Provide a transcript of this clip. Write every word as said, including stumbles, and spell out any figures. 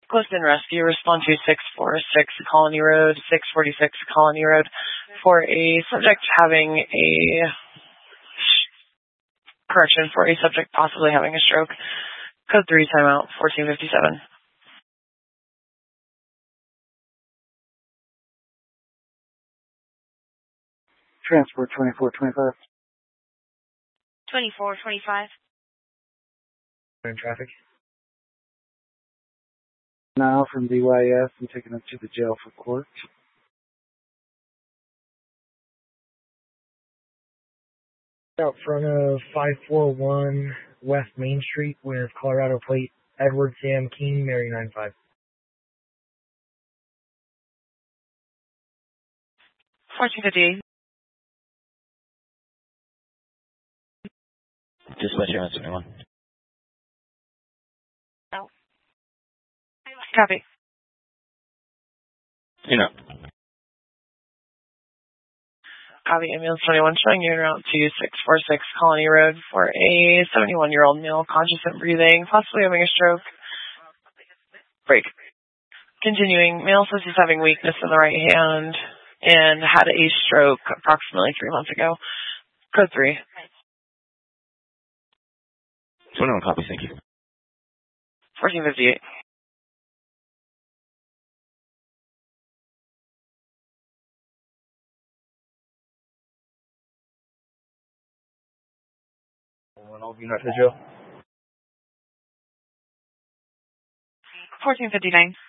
Close-in rescue, respond to six forty-six Colony Road, six forty-six Colony Road, for a subject having a, correction, for a subject possibly having a stroke. Code three, timeout, fourteen fifty-seven. Transport twenty-four twenty-five. twenty-four twenty-five. In traffic. Now from D Y S, I'm taking them to the jail for court. Out front of five forty-one West Main Street with Colorado plate Edward Sam King, Mary nine five. fourteen fifty-eight. Dispatcher on seventy-one. Oh. Copy. You know. Copy, ambulance twenty-one showing you en route to six forty-six Colony Road for a seventy-one-year-old male conscious and breathing, possibly having a stroke. Break. Continuing, male says he's having weakness in the right hand and had a stroke approximately three months ago. Code three. twenty-one copy, thank you. fourteen fifty-eight. I'll be not to jail. fourteen fifty-nine.